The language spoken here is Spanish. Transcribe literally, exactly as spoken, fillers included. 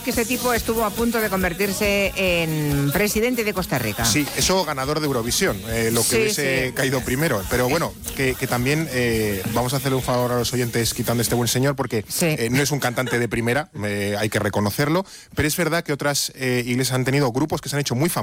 que este tipo estuvo a punto de convertirse en presidente de Costa Rica. Sí, eso ganador de Eurovisión, eh, lo que Sí, hubiese sí. caído primero. Pero bueno, que, que también eh, vamos a hacerle un favor a los oyentes quitando este buen señor, porque Sí. eh, no es un cantante de primera, eh, hay que reconocerlo, pero es verdad que otras eh, iglesias han tenido grupos que se han hecho muy famosos.